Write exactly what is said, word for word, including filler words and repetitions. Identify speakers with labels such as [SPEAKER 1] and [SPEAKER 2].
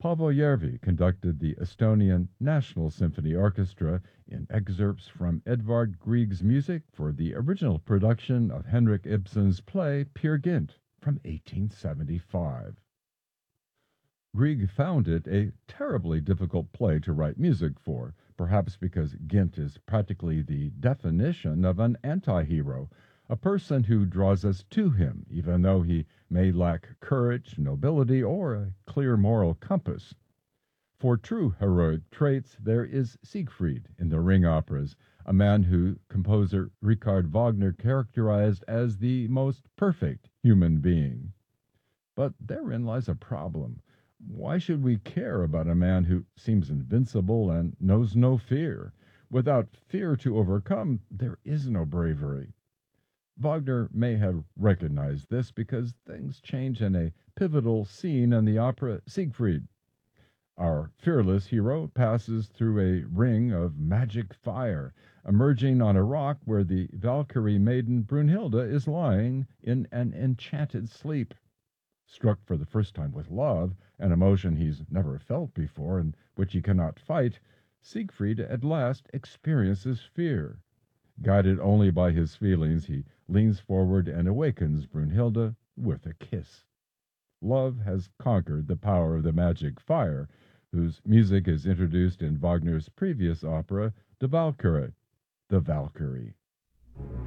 [SPEAKER 1] Paavo Järvi conducted the Estonian National Symphony Orchestra in excerpts from Edvard Grieg's music for the original production of Henrik Ibsen's play Peer Gynt from eighteen seventy-five. Grieg found it a terribly difficult play to write music for, perhaps because Gynt is practically the definition of an anti-hero, a person who draws us to him, even though he may lack courage, nobility, or a clear moral compass. For true heroic traits, there is Siegfried in the Ring operas, a man who composer Richard Wagner characterized as the most perfect human being. But therein lies a problem. Why should we care about a man who seems invincible and knows no fear? Without fear to overcome, there is no bravery. Wagner may have recognized this because things change in a pivotal scene in the opera Siegfried. Our fearless hero passes through a ring of magic fire, emerging on a rock where the Valkyrie maiden Brunhilde is lying in an enchanted sleep. Struck for the first time with love, an emotion he's never felt before and which he cannot fight, Siegfried at last experiences fear. Guided only by his feelings, he leans forward and awakens Brunhilde with a kiss. Love has conquered the power of the magic fire, whose music is introduced in Wagner's previous opera, Die Walküre, the Valkyrie.